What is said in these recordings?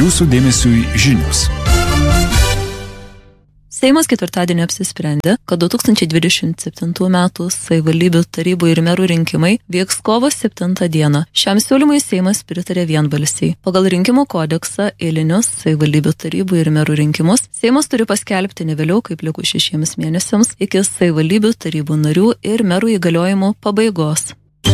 Jūsų dėmesiui žinios. Seimas ketvirtadienį apsisprendė, kad 2027 metų savivaldybių tarybų ir merų rinkimai vyks kovo 7 dieną. Šiam siūlymui Seimas pritarė vienbalsiai. Pagal rinkimų kodeksą eilinius savivaldybių tarybų ir merų rinkimus Seimas turi paskelbti ne vėliau kaip likus 6 mėnesiams iki savivaldybių tarybų narių ir merų įgaliojimų pabaigos.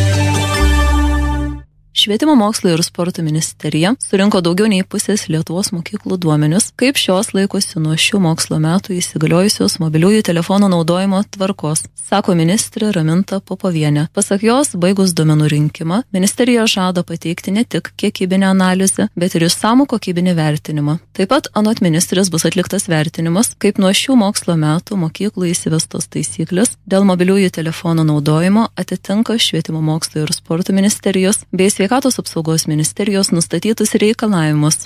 Švietimo mokslo ir sporto ministerija surinko daugiau nei pusės Lietuvos mokyklų duomenis, kaip šios laikosi nuo šių mokslo metų įsigaliojusios mobiliųjų telefonų naudojimo tvarkos, sako ministrė Raminta Popovienė. Pasak jos, baigus duomenų rinkimą, ministerija žada pateikti ne tik kiekybinę analizę, bet ir išsamų kokybinį vertinimą. Taip pat anot ministrės bus atliktas vertinimas, kaip nuo šių mokslo metų mokyklų įsivestos taisyklės dėl mobiliųjų telefonų naudojimo atitinka Švietimo mokslo ir sporto ministerijos bei Sveikatos apsaugos ministerijos nustatytus reikalavimus.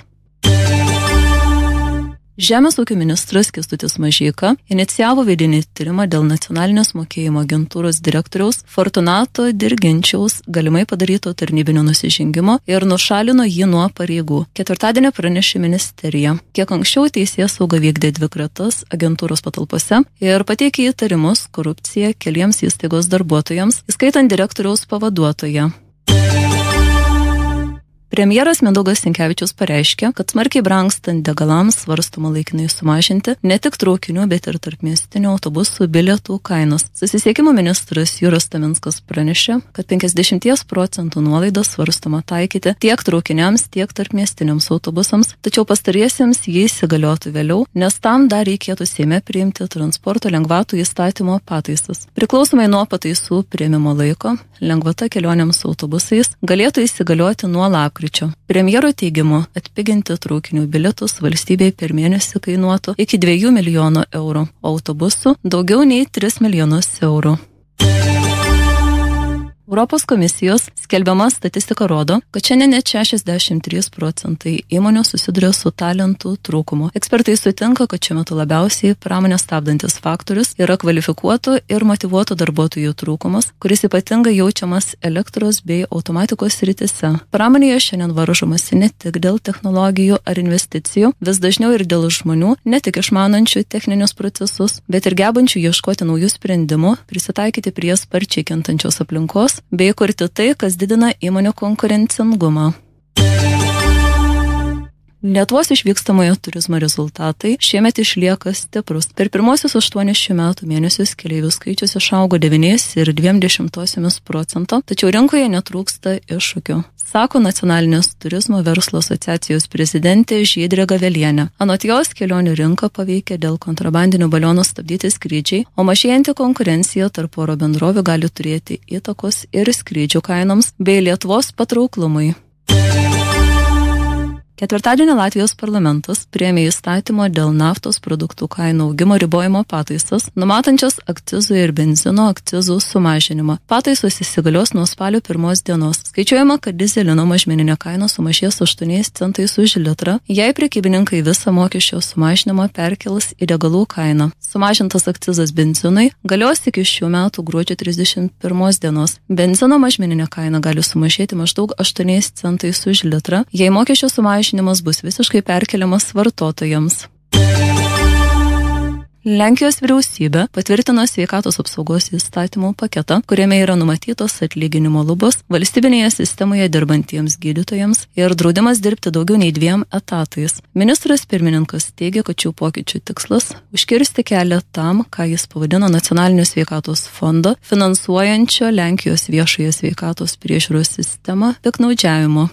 Žemės ūkio ministras Kęstutis Mažeika inicijavo vidinį tyrimą dėl nacionalinės mokėjimo agentūros direktoriaus Fortunato Dirginčiaus galimai padaryto tarnybinio nusižengimo ir nušalino jį nuo pareigų. Ketvirtadienį pranešė ministerija. Kiek anksčiau teisėsauga vykdė 2 kratas agentūros patalpose ir pateikė įtarimus korupcija keliems įstaigos darbuotojams, įskaitant direktoriaus pavaduotoją. Premjeras Mindaugas Sinkevičius pareiškė, kad smarkiai brangstant degalams svarstoma laikinai sumažinti ne tik traukinių, bet ir tarpmiestinių autobusų bilietų kainos. Susisiekimo ministras Juras Taminskas pranešė, kad 50% nuolaidą svarstoma taikyti tiek traukiniams, tiek tarpmiestiniams autobusams, tačiau pastariesiems jie įsigaliotų vėliau, nes tam dar reikėtų Seime priimti transporto lengvatų įstatymo pataisas. Priklausomai nuo pataisų priėmimo laiko, lengvata kelionėms autobusais galėtų įsigalioti nuo lapkričio. Premjero teigimu, atpiginti traukinių bilietus valstybei per mėnesį kainuotų iki 2 milijonų eurų, o autobusų daugiau nei 3 milijonus eurų. Europos komisijos skelbiama statistika rodo, kad šiandien net 63% įmonių susiduria su talentų trūkumu. Ekspertai sutinka, kad šiuo metu labiausiai pramonę stabdantis faktorius yra kvalifikuotų ir motyvuotų darbuotojų trūkumas, kuris ypatingai jaučiamas elektros bei automatikos srityse. Pramonėje šiandien varžomasi ne tik dėl technologijų ar investicijų, vis dažniau ir dėl žmonių, ne tik išmanančių techninius procesus, bet ir gebančių ieškoti naujų sprendimų, prisitaikyti prie sparčiai kintančios aplinkos bei kurti tai, kas didina įmonių konkurencingumą. Lietuvos išvykstamojo turizmo rezultatai šiemet išlieka stiprus. Per pirmosius 8 šių metų mėnesius keleivių skaičius išaugo 9,2%, tačiau rinkoje netrūksta iššūkių, sako Nacionalinės turizmo verslo asociacijos prezidentė Žydrė Gavelienė. Anot jos, kelionių rinką paveikia dėl kontrabandinių balionų stabdyti skrydžiai, o mažėjanti konkurencija tarp oro bendrovių gali turėti įtakos ir skrydžių kainoms bei Lietuvos patrauklumui. Ketvirtadienį Latvijos parlamentas priėmė įstatymo dėl naftos produktų kainų augimo ribojimo pataisas, numatančias akcizų ir benzino akcizų sumažinimą. Pataisos įsigalios nuo spalio 1 dienos. Skaičiuojama, kad dizelino mažmeninė kaina sumažės 8 centais už litrą, jei prekybininkai visą mokesčio sumažinimą perkels į degalų kainą. Sumažintas akcizas benzinui galios iki šių metų gruodžio 31 dienos. Benzino mažmeninė kaina gali sumažėti maždaug 8 centais už litrą, jei mokesčio sumažinimas bus visiškai perkeliamas vartotojams. Lenkijos vyriausybė patvirtino sveikatos apsaugos įstatymų paketą, kuriame yra numatytos atlyginimo lubos valstybinėje sistemoje dirbantiems gydytojams ir draudimas dirbti daugiau nei 2 etatais. Ministras pirmininkas teigia, kad šių pokyčių tikslas užkirsti kelią tam, ką jis pavadino Nacionalinio sveikatos fondo finansuojančio Lenkijos viešąją sveikatos priežiūros sistemą piktnaudžiavimo.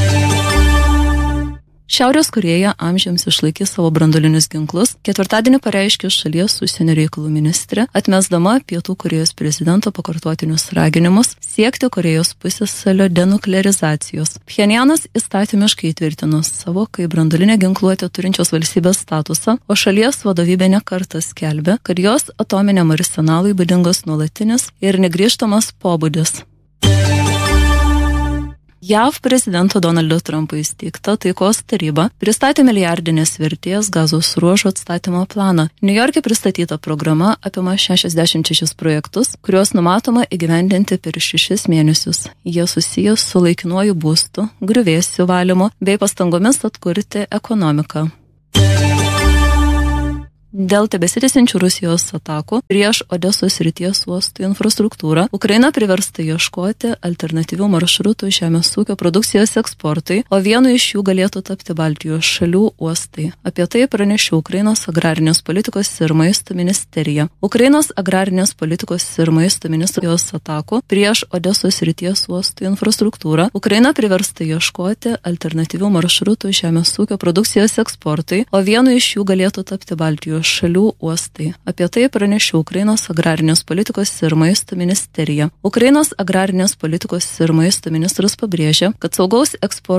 Šiaurės Korėja amžiams išlaikys savo branduolinius ginklus, ketvirtadienį pareiškė šalies užsienio reikalų ministrė, atmesdama Pietų Korėjos prezidento pakartotinius raginimus siekti Korėjos pusiasalio denuklearizacijos. Pchenjanas įstatymiškai įtvirtino savo kaip branduolinę ginkluotę turinčios valstybės statusą, o šalies vadovybė ne kartą skelbė, kad jos atominiam arsenalui būdingas nuolatinis ir negrįžtamas pobūdis. JAV prezidento Donaldo Trumpo įsteigta taikos taryba pristatė milijardinės vertės Gazos ruožo atstatymo planą. Niujorke pristatyta programa apima 66 projektus, kuriuos numatoma įgyvendinti per 6 mėnesius. Jie susijęs su laikinuoju būstu, griuvėsių valymu bei pastangomis atkurti ekonomiką. Dėl tebesitęsiančių Rusijos atakų prieš Odesos srities uostų infrastruktūrą, Ukraina priversta ieškoti alternatyvių maršrutų žemės ūkio produkcijos eksportui, o vienu iš jų galėtų tapti Baltijos šalių uostai. Apie tai pranešė Ukrainos agrarinės politikos ir maisto ministerija. Ukrainos agrarinės politikos ir maisto ministerijos atakų prieš Odesos srities uostų infrastruktūrą, Ukraina priversta ieškoti alternatyvių maršrutų žemės ūkio produkcijos eksportui, o vienu iš jų galėtų tapti Baltijos šalių uostai. Apie tai pranešė Ukrainos agrarinės politikos ir maisto ministerija. Ukrainos agrarinės politikos ir maisto ministras pabrėžė, kad saugaus eksporto